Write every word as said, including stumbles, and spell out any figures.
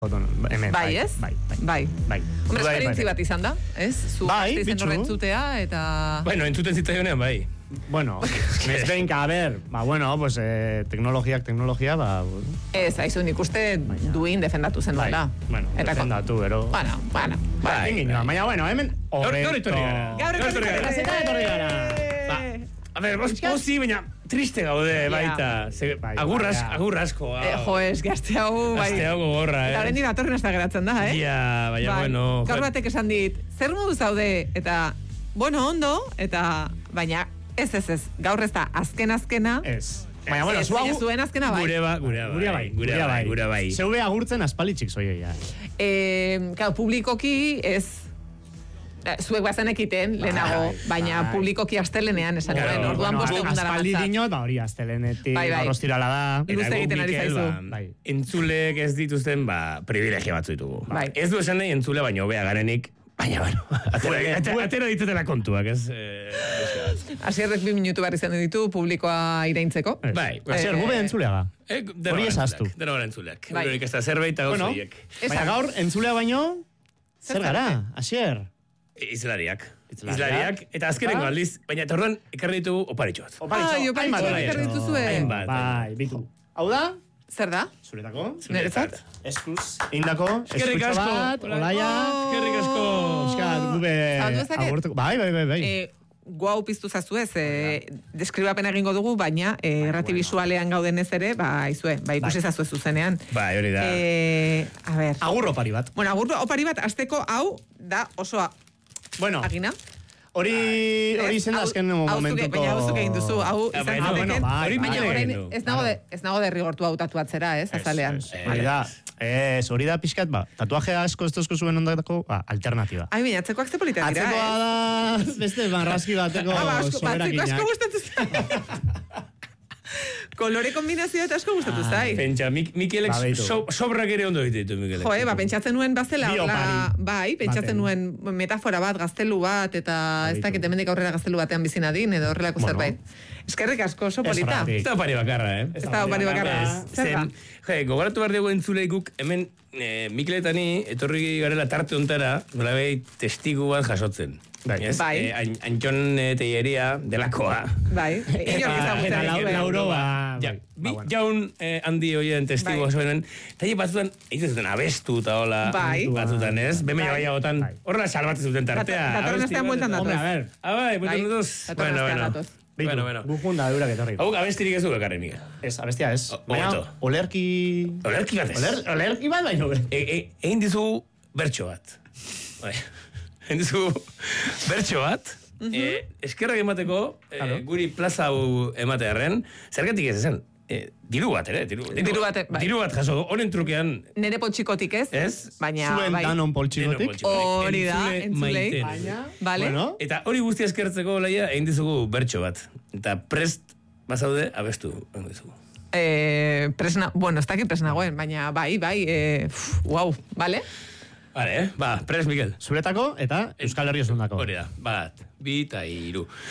Hemen, bai, ez? Bai, bai. Bai. bai. Hombre, esperientzi bat izan da, ez? Zu bai, izen horren zutea, eta... Bueno, entzuten zitzaionean, bai. Bueno, ez benka, a ber, ba, bueno, pues, eh, teknologiak, teknologia, ba... Ez, haizu, nik uste duin defendatu zen duela. Bai, bueno, eta defendatu, ero... Bueno, bueno. Bai, bai, bai. Baina, bueno, hemen... Gaur etorri gara. Gaur etorri gara. Gaur etorri gara. Ba, a ber, bos, pozi, baina triste gaude, baita. Agurras, agurrasko. Jo, ez, gazte hau, bai. Gazte hau gogorra, eh. Eta horrendi batorren hasta geratzen da, eh? Ja, baina, bueno... Gaur batek esan dit, zer modu zaude, eta, bueno, ondo, eta, baina, ez, ez, ez, gaur ez da, azken-azkena... Ez. Baina, bueno, zu agur... zuen azkena bai. Gure ba, gure bai, gure bai, gure bai. Zeube agurtzen aspalitxik zoio, ja. Eh, claro, publikoki ez... Zuek bazen ekiten, lehenago, baina publikoki astelenean esan nuen, orduan boste egun dara aspaldi dinot, ba hori astelenetik, arrostirala da. Luze egiten ari zaizu. Entzulek ez dituzten, ba, privilegio batzu ditugu. Ez du esan nahi entzule, baina hobea garenik, baina, bueno, atera ditetela kontuak, ez? Asierrek bi minutu behar izan ditu publikoa iraintzeko. Bai. Asier, gube entzuleaga. Hori esaztu. Dero gara entzuleak. Urorik ez da zerbait eta gauzoiek. Baina gaur, entzulea baino, zer gara, Asier? Izlariak. Izlariak. Eta azkenengo aldiz, baina eta orduan ekarri ditugu oparitxo bat. Ai, oparitxo ekarri dituzue. Bai, bitu. Hau da? Zer da? Zuretako. Niretzat? Eskuz. Indako. Eskerrik asko. Olaia. Eskerrik asko. Eskat, gube agurtuko. Bai, bai, bai, bai. Guau piztu zazu ez, deskribapen egingo dugu, baina errati bisualean gauden ez ere, ba, izue, ba, ikusi zazu ez zuzenean. Bai, hori da. A ber. Agur opari bat. Bueno, agur opari bat, azteko hau da osoa. Bueno. Agina? Hori hori zen da azken momentuko... Baina hau zuke egin duzu, hau izan zateken. Baina orain ez nago derrigortu hau tatuatzera, ez, azalean. Hori da, ez, hori da pixkat, ba, tatuaje asko ez tozko zuen ondako, ba, alternatiba. Ai, baina, atzekoak ze politak dira, ez? Atzekoa da, beste marrazki bateko soberakinak. Atzeko asko gustatu zen. Kolore kombinazioa eta asko gustatu zai. Pentsa, Mikelek sobrak ere ondo ditu, Mikelek. Jo, ba, pentsatzen nuen bazela, bai, pentsatzen nuen metafora bat, gaztelu bat, eta ez dakit hemendik aurrera gaztelu batean bizina din, edo horrelako zerbait. Eskerrik asko, oso polita. Ez da opari bakarra, eh? Ez da opari bakarra. Zer da? Je, gogoratu behar dugu entzuleikuk, hemen Mikeletani etorri garela tarte ontara, nola behi testigu bat jasotzen. Bai. Antxon teieria delakoa. Bai. Inork ezagutzen. Lauro, ba... Bi jaun handi horien testigu jasoenen, eta hile batzutan, egiten zuten abestu eta hola, batzutan ez, bemeia baiagotan, horrela salbatzen zuten tartea. Datorren astean bueltan datoz. Hombre, a ver. Ah, bai, bueltan datoz. Datorren astean datoz. Bueno, bueno. Gujunda dura que torri. Hau abestirik ez du bekarri, Miguel. Ez, abestia ez. Baina, olerki... Olerki bat ez. Olerki bat baino. Egin dizu bertxo bat. Egin dizu bertxo bat. Eskerrak emateko, guri plaza hau ematearen, zergatik ez esan, diru bat, ere? Diru bat, bai. Diru bat jaso, honen trukean... Nere poltsikotik ez? Ez? Baina, zuen danon poltsikotik? Hori da, entzulei. Bale? Eta hori guztia eskertzeko, laia, egin dizugu bertxo bat. Eta prest, bazaude, abestu, egin dizugu. Presna, bueno, ez dakit presnagoen, baina bai, bai, wow, bale? Bale, ba, prest, Mikel. Zuretako eta Euskal Herri osundako. Hori da, bat, bi eta hiru.